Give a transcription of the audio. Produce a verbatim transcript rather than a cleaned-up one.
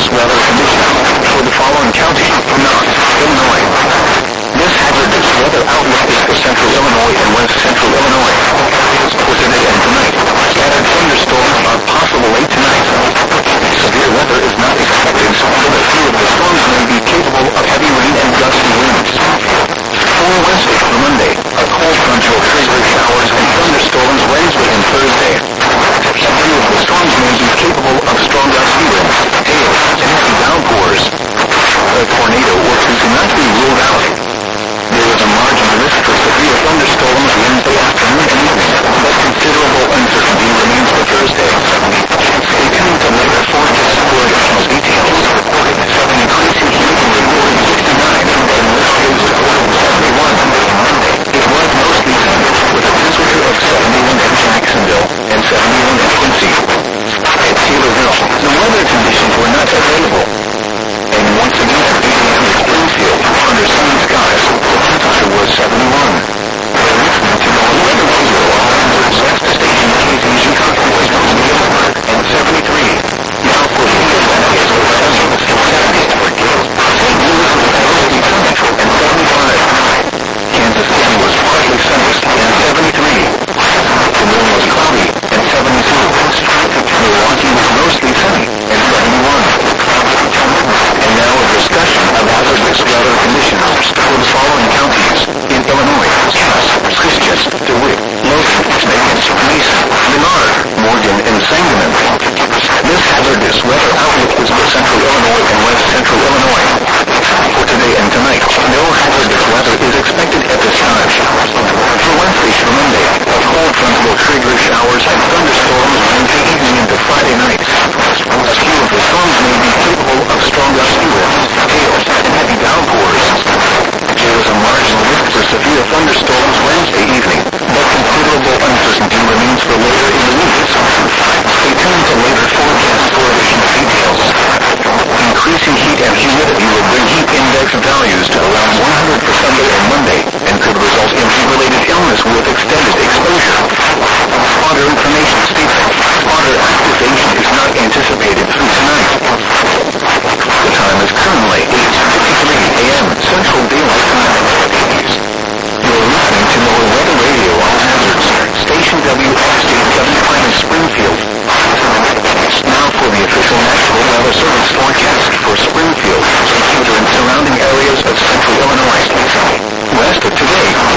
hazardous weather conditions for the following counties: Vermont, Illinois. This hazardous weather outlook is for central Illinois and west central Illinois. For today and tonight, scattered thunderstorms are possible late tonight. Severe weather is not expected, but a few of the storms may be capable of heavy rain and gusty winds. For Wednesday through Monday, a cold front will trigger showers and thunderstorms Wednesday and Thursday. A few of the storms may be capable of strong gusty winds, hail, and heavy downpours. A tornado or two cannot be ruled out. There is a marginal risk for severe thunderstorms Wednesday afternoon and evening, but considerable uncertainty remains for Thursday. Stay tuned to later forecasts for additional details. Increasing heat and recording sixty-nine, and most days recording seventy-one. It was mostly sunny, with a temperature of seventy-one in Jacksonville and seventy-one in Quincy. At Taylorville, the weather conditions were not available. And once again at eight a m in Springfield, under sunny skies, the temperature was seventy-one. You're listening to the Weather Radio on West Station K Z Chicago was and seventy-three. Now for the Atlantic is sunny, seventy for Gales. Saint Louis was mostly sunny and seventy-five. Kansas City was partly sunny and seventy-three. Des Moines was cloudy and seventy-two. Milwaukee was mostly sunny and seventy-one. And now a discussion of hazardous weather conditions for the following counties in Illinois: Cass, Christian, DeWitt, Logan, Vegas, Mason, Menard, Morgan, and Sangamon. This hazardous weather outlook is for central Illinois and west central Illinois. For today and tonight, no hazardous weather is expected at this time. For Wednesday through Monday, a cold front will trigger showers and thunderstorms Wednesday evening into Friday night. A few of the storms may be capable of strong gusty winds, hail, and heavy downpours. There is a marginal risk for severe thunderstorms Wednesday evening, but considerable uncertainty remains for later in the week. Stay tuned to later forecasts for additional details. Increasing heat and humidity will bring heat index values to around one hundred for Sunday and Monday, and could result in heat-related illness with extended